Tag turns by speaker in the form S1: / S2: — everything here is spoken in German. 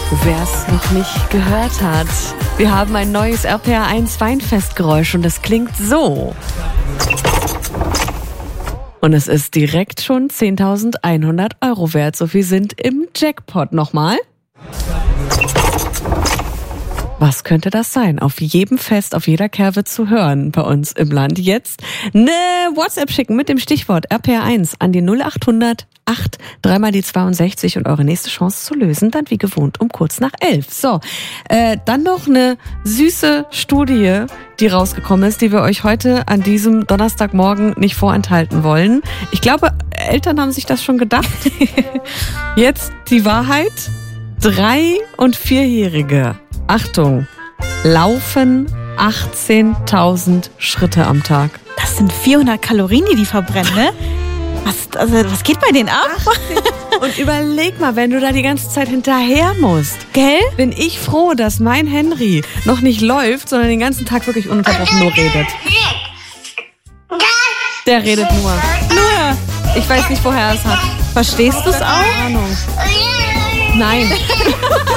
S1: Wer es noch nicht gehört hat, wir haben ein neues RPR1 Weinfestgeräusch und es klingt so. Und es ist direkt schon 10.100 Euro wert. So viel sind im Jackpot. Nochmal. Was könnte das sein? Auf jedem Fest, auf jeder Kerwe zu hören bei uns im Land. Jetzt eine WhatsApp schicken mit dem Stichwort RPR1 an die 0800 8 3 mal die 62 und eure nächste Chance zu lösen, dann wie gewohnt um kurz nach 11. So, dann noch eine süße Studie, die rausgekommen ist, die wir euch heute an diesem Donnerstagmorgen nicht vorenthalten wollen. Ich glaube, Eltern haben sich das schon gedacht. Jetzt die Wahrheit. 3- und 4-Jährige, Achtung, laufen 18.000 Schritte am Tag.
S2: Das sind 400 Kalorien, die verbrennen, ne? Was geht bei denen ab?
S1: Und überleg mal, wenn du da die ganze Zeit hinterher musst.
S2: Gell?
S1: Bin ich froh, dass mein Henry noch nicht läuft, sondern den ganzen Tag wirklich ununterbrochen nur redet. Der redet nur. Ich weiß nicht, woher er es hat.
S2: Verstehst du es auch?
S1: Keine Ahnung. Nein.